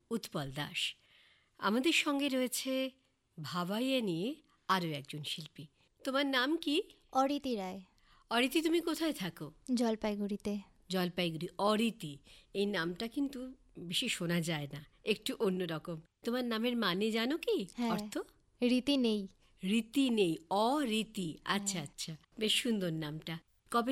উৎপল দাস। আমাদের সঙ্গে রয়েছে ভাবাইয়া নিয়ে আরও একজন শিল্পী। তোমার নাম কি? অরিতি রায়। অরিতি, তুমি কোথায় থাকো? জলপাইগুড়িতে। জলপাইগুড়ি। অরিতি, এই নামটা কিন্তু বেশি শোনা যায় না, একটু অন্যরকম। তোমার নামের মানে জানো কি? অর্থ? রীতি নেই। রীতি নেই, অরীতি। আচ্ছা আচ্ছা, বেশ সুন্দর নামটা।